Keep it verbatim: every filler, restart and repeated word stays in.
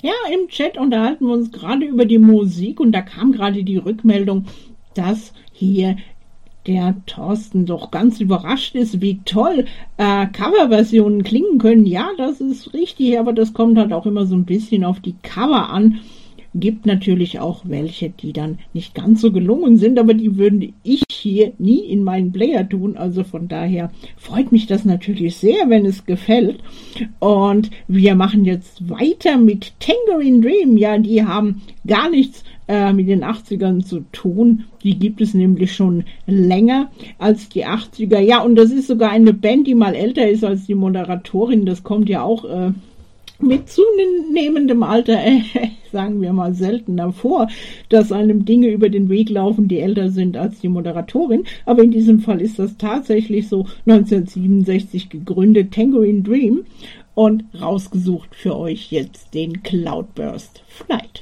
Ja, im Chat unterhalten wir uns gerade über die Musik und da kam gerade die Rückmeldung, dass hier der Thorsten doch ganz überrascht ist, wie toll äh, Coverversionen klingen können. Ja, das ist richtig, aber das kommt halt auch immer so ein bisschen auf die Cover an. Gibt natürlich auch welche, die dann nicht ganz so gelungen sind, aber die würde ich hier nie in meinen Player tun. Also von daher freut mich das natürlich sehr, wenn es gefällt. Und wir machen jetzt weiter mit Tangerine Dream. Ja, die haben gar nichts äh, mit den achtzigern zu tun. Die gibt es nämlich schon länger als die achtziger. Ja, und das ist sogar eine Band, die mal älter ist als die Moderatorin. Das kommt ja auch äh, mit zunehmendem Alter, äh, sagen wir mal, seltener vor, dass einem Dinge über den Weg laufen, die älter sind als die Moderatorin. Aber in diesem Fall ist das tatsächlich so. neunzehnhundertsiebenundsechzig gegründet, Tangerine Dream. Und rausgesucht für euch jetzt den Cloudburst Fly.